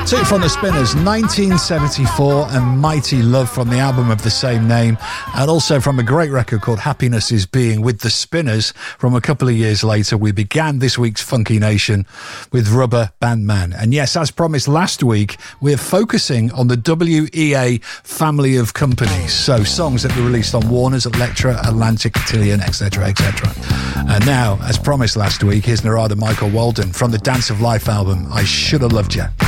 Two from the Spinners, 1974, and Mighty Love from the album of the same name, and also from a great record called Happiness Is Being with the Spinners from a couple of years later. We began this week's Funky Nation with Rubber Band Man. And yes, as promised last week, we're focusing on the WEA family of companies. So songs that were released on Warner's, Elektra, Atlantic, Cotillion, etc., etc. And now, as promised last week, here's Narada Michael Walden from the Dance of Life album, I Should Have Loved You.